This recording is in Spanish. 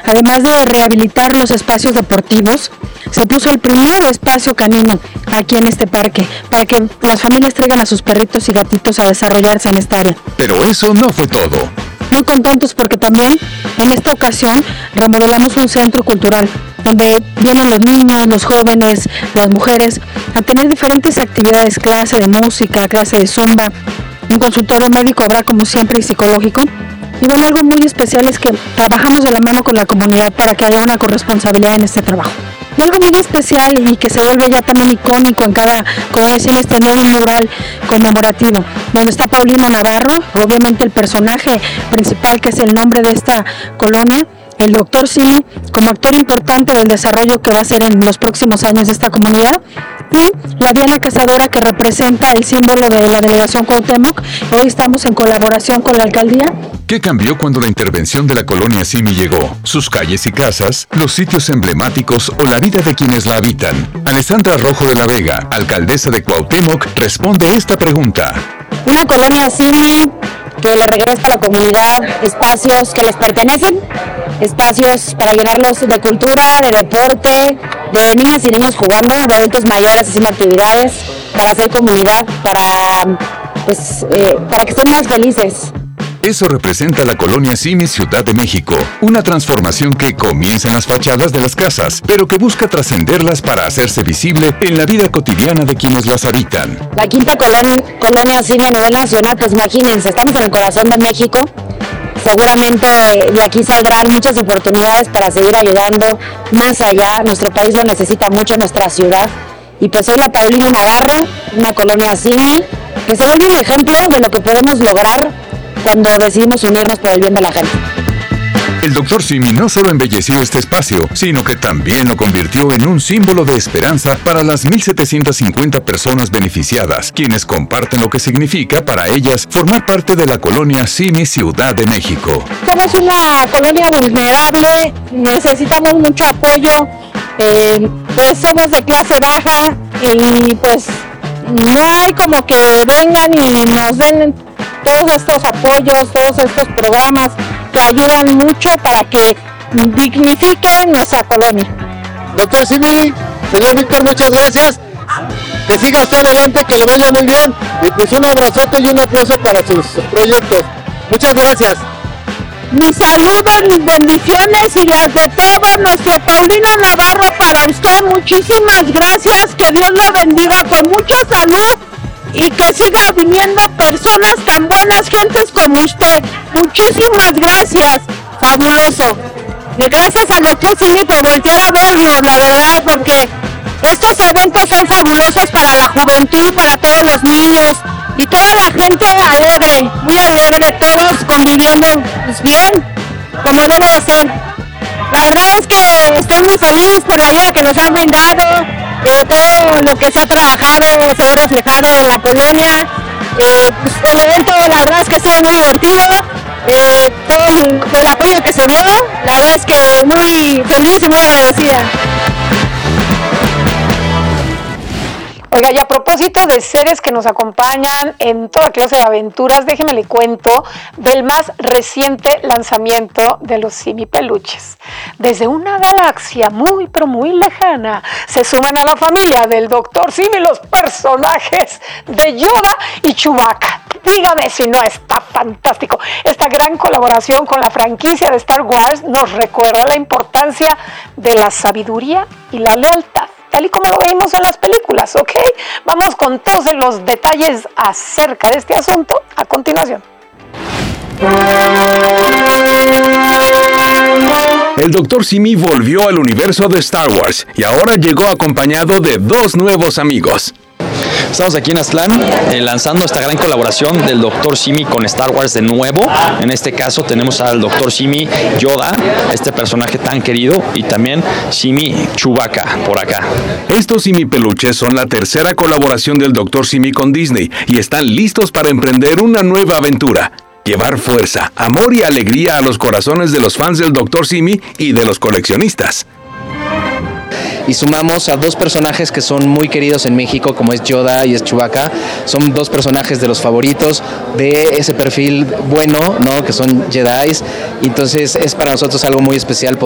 Además de rehabilitar los espacios deportivos, se puso el primer espacio canino aquí en este parque, para que las familias traigan a sus perritos y gatitos a desarrollarse en esta área. Pero eso no fue todo. Muy contentos porque también en esta ocasión remodelamos un centro cultural donde vienen los niños, los jóvenes, las mujeres a tener diferentes actividades, clase de música, clase de zumba, un consultorio médico habrá como siempre y psicológico. Y bueno, algo muy especial es que trabajamos de la mano con la comunidad para que haya una corresponsabilidad en este trabajo. Y algo muy especial y que se vuelve ya también icónico en cada colonia Simi es tener un mural conmemorativo, donde está Paulino Navarro, obviamente el personaje principal que es el nombre de esta colonia, el doctor Simi como actor importante del desarrollo que va a ser en los próximos años de esta comunidad, y la Diana Cazadora que representa el símbolo de la delegación Cuauhtémoc. Hoy estamos en colaboración con la alcaldía. ¿Qué cambió cuando la intervención de la colonia Simi llegó? Sus calles y casas, los sitios emblemáticos o la vida de quienes la habitan. Alessandra Rojo de la Vega, alcaldesa de Cuauhtémoc, responde esta pregunta. Una colonia Simi que le regresa a la comunidad espacios que les pertenecen, espacios para llenarlos de cultura, de deporte, de niñas y niños jugando, de adultos mayores haciendo actividades, para hacer comunidad, para que estén más felices. Eso representa la colonia Simi Ciudad de México, una transformación que comienza en las fachadas de las casas, pero que busca trascenderlas para hacerse visible en la vida cotidiana de quienes las habitan. La quinta colonia Simi a nivel nacional, pues imagínense, estamos en el corazón de México, seguramente de aquí saldrán muchas oportunidades para seguir ayudando más allá, nuestro país lo necesita mucho, nuestra ciudad, y pues soy la Paulino Navarro, una colonia Simi, que se vuelve un ejemplo de lo que podemos lograr cuando decidimos unirnos por el bien de la gente. El Dr. Simi no solo embelleció este espacio, sino que también lo convirtió en un símbolo de esperanza para las 1,750 personas beneficiadas, quienes comparten lo que significa para ellas formar parte de la colonia Simi Ciudad de México. Somos una colonia vulnerable, necesitamos mucho apoyo, pues somos de clase baja y pues no hay como que vengan y nos den todos estos apoyos, todos estos programas que ayudan mucho para que dignifiquen nuestra colonia. Doctor Simi, señor Víctor, muchas gracias. Que siga usted adelante, que le vaya muy bien. Y pues un abrazote y un aplauso para sus proyectos. Muchas gracias. Mis saludos, mis bendiciones y las de todo nuestro Paulino Navarro para usted. Muchísimas gracias, que Dios lo bendiga con mucha salud y que siga viniendo personas tan buenas gentes como usted. Muchísimas gracias, fabuloso. Y gracias al doctor Simi por voltear a vernos, la verdad, porque estos eventos son fabulosos para la juventud, para todos los niños y toda la gente alegre, muy alegre, todos conviviendo pues bien, como debe de ser. La verdad es que estoy muy feliz por la ayuda que nos han brindado, todo lo que se ha trabajado, se ha reflejado en la colonia. Pues el evento, la verdad es que estuvo muy divertido, todo el apoyo que se dio, la verdad es que muy feliz y muy agradecida. Oiga, y a propósito de seres que nos acompañan en toda clase de aventuras, déjeme le cuento del más reciente lanzamiento de los Simi Peluches. Desde una galaxia muy, pero muy lejana, se suman a la familia del Dr. Simi los personajes de Yoda y Chewbacca. Dígame si no está fantástico. Esta gran colaboración con la franquicia de Star Wars nos recuerda la importancia de la sabiduría y la lealtad, tal y como lo vimos en las películas, ¿ok? Vamos con todos los detalles acerca de este asunto a continuación. El Dr. Simi volvió al universo de Star Wars y ahora llegó acompañado de dos nuevos amigos. Estamos aquí en Aztlán lanzando esta gran colaboración del Dr. Simi con Star Wars de nuevo. En este caso tenemos al Dr. Simi Yoda, este personaje tan querido, y también Simi Chewbacca por acá. Estos Simi peluches son la tercera colaboración del Dr. Simi con Disney y están listos para emprender una nueva aventura. Llevar fuerza, amor y alegría a los corazones de los fans del Dr. Simi y de los coleccionistas. Y sumamos a dos personajes que son muy queridos en México, como es Yoda y es Chewbacca. Son dos personajes de los favoritos de ese perfil bueno, ¿no? Que son Jedis. Entonces es para nosotros algo muy especial